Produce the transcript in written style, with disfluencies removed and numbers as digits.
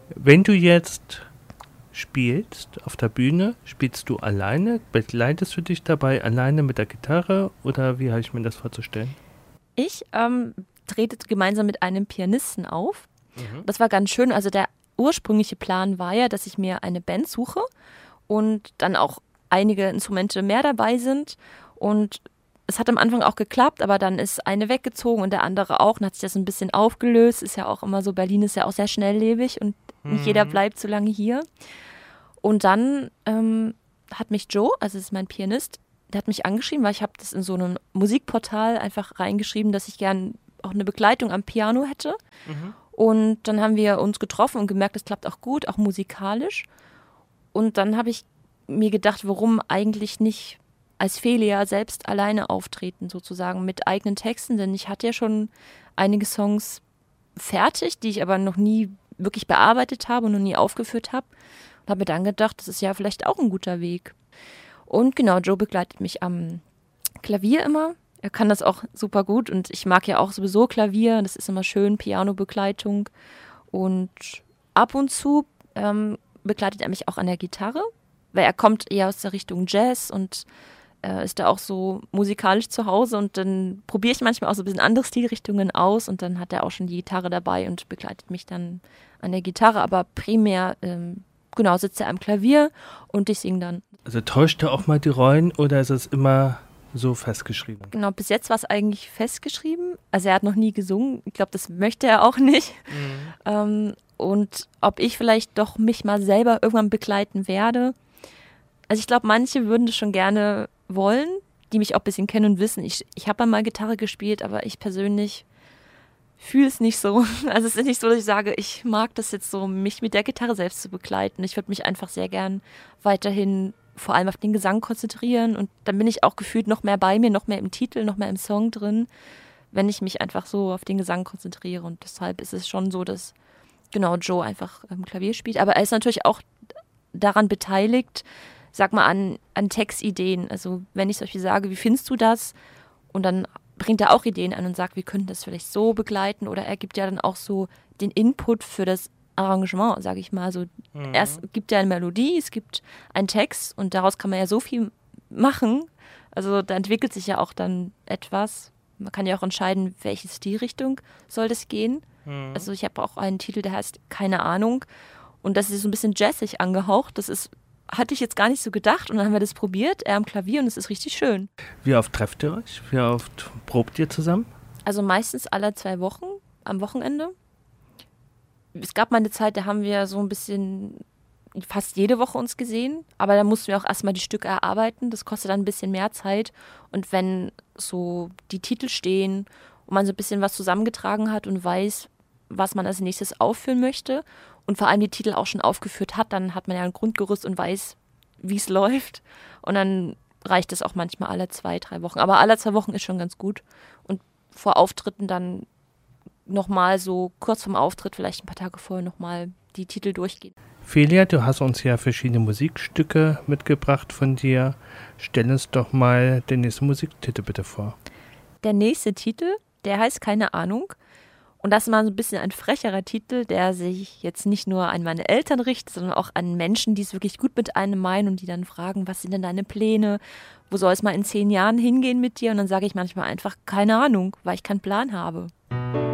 Wenn du jetzt spielst auf der Bühne, spielst du alleine? Begleitest du dich dabei alleine mit der Gitarre oder wie habe ich mir das vorzustellen? Ich trete gemeinsam mit einem Pianisten auf. Das war ganz schön. Also der ursprüngliche Plan war ja, dass ich mir eine Band suche und dann auch einige Instrumente mehr dabei sind. Und es hat am Anfang auch geklappt, aber dann ist eine weggezogen und der andere auch. Dann hat sich das ein bisschen aufgelöst. Ist ja auch immer so, Berlin ist ja auch sehr schnelllebig und nicht jeder bleibt so lange hier. Und dann hat mich Joe, also das ist mein Pianist, der hat mich angeschrieben, weil ich habe das in so einem Musikportal einfach reingeschrieben, dass ich gern auch eine Begleitung am Piano hätte. Und dann haben wir uns getroffen und gemerkt, es klappt auch gut, auch musikalisch. Und dann habe ich mir gedacht, warum eigentlich nicht als Felia selbst alleine auftreten, sozusagen mit eigenen Texten, denn ich hatte ja schon einige Songs fertig, die ich aber noch nie wirklich bearbeitet habe und noch nie aufgeführt habe. Und habe mir dann gedacht, das ist ja vielleicht auch ein guter Weg. Und genau, Joe begleitet mich am Klavier immer. Er kann das auch super gut und ich mag ja auch sowieso Klavier. Das ist immer schön, Piano-Begleitung. Und ab und zu begleitet er mich auch an der Gitarre, weil er kommt eher aus der Richtung Jazz und ist da auch so musikalisch zu Hause. Und dann probiere ich manchmal auch so ein bisschen andere Stilrichtungen aus und dann hat er auch schon die Gitarre dabei und begleitet mich dann an der Gitarre. Aber primär, genau, sitzt er am Klavier und ich singe dann. Also täuscht er auch mal die Rollen oder ist es immer so festgeschrieben? Genau, bis jetzt war es eigentlich festgeschrieben. Also er hat noch nie gesungen. Ich glaube, das möchte er auch nicht. Und ob ich vielleicht doch mich mal selber irgendwann begleiten werde. Also ich glaube, manche würden das schon gerne wollen, die mich auch ein bisschen kennen und wissen. Ich habe mal Gitarre gespielt, aber ich persönlich fühle es nicht so. Also es ist nicht so, dass ich sage, ich mag das jetzt so, mich mit der Gitarre selbst zu begleiten. Ich würde mich einfach sehr gern weiterhin vor allem auf den Gesang konzentrieren und dann bin ich auch gefühlt noch mehr bei mir, noch mehr im Titel, noch mehr im Song drin, wenn ich mich einfach so auf den Gesang konzentriere und deshalb ist es schon so, dass genau Joe einfach Klavier spielt, aber er ist natürlich auch daran beteiligt, sag mal an Textideen, also wenn ich zum Beispiel sage, wie findest du das und dann bringt er auch Ideen an und sagt, wir könnten das vielleicht so begleiten oder er gibt ja dann auch so den Input für das Arrangement, sage ich mal. Also erst gibt ja eine Melodie, es gibt einen Text und daraus kann man ja so viel machen. Also da entwickelt sich ja auch dann etwas. Man kann ja auch entscheiden, welche Stilrichtung soll das gehen. Also ich habe auch einen Titel, der heißt Keine Ahnung und das ist so ein bisschen jazzig angehaucht. Hatte ich jetzt gar nicht so gedacht und dann haben wir das probiert, er am Klavier und es ist richtig schön. Wie oft trefft ihr euch? Wie oft probt ihr zusammen? Also meistens alle 2 Wochen am Wochenende. Es gab mal eine Zeit, da haben wir so ein bisschen fast jede Woche uns gesehen, aber da mussten wir auch erstmal die Stücke erarbeiten. Das kostet dann ein bisschen mehr Zeit. Und wenn so die Titel stehen und man so ein bisschen was zusammengetragen hat und weiß, was man als nächstes aufführen möchte und vor allem die Titel auch schon aufgeführt hat, dann hat man ja ein Grundgerüst und weiß, wie es läuft. Und dann reicht es auch manchmal alle 2, 3 Wochen. Aber alle 2 Wochen ist schon ganz gut. Und vor Auftritten dann nochmal so kurz vorm Auftritt, vielleicht ein paar Tage vorher nochmal die Titel durchgehen. Felia, du hast uns ja verschiedene Musikstücke mitgebracht von dir. Stell uns doch mal den nächsten Musiktitel bitte vor. Der nächste Titel, der heißt Keine Ahnung. Und das ist mal so ein bisschen ein frecherer Titel, der sich jetzt nicht nur an meine Eltern richtet, sondern auch an Menschen, die es wirklich gut mit einem meinen und die dann fragen, was sind denn deine Pläne? Wo soll es mal in 10 Jahren hingehen mit dir? Und dann sage ich manchmal einfach, keine Ahnung, weil ich keinen Plan habe.